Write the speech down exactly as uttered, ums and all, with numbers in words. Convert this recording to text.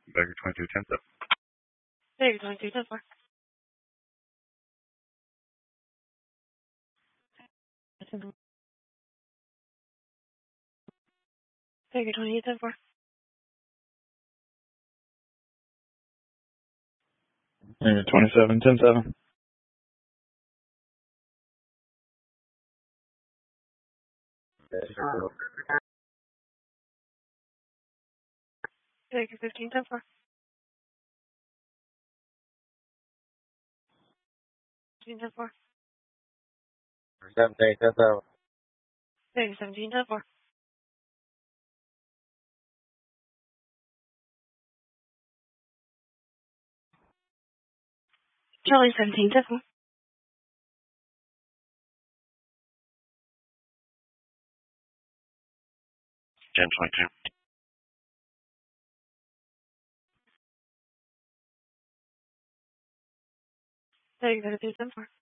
Baker twenty-two, ten seven. Baker twenty-two, ten four. Baker twenty-eight, ten four. Baker twenty-seven, ten seven. Baker fifteen, ten four. fifteen, ten four. seventeen, ten seven. Baker seventeen, ten four. Charlie seventeen, ten four. ten twenty-two. Baker thirty-two, ten four.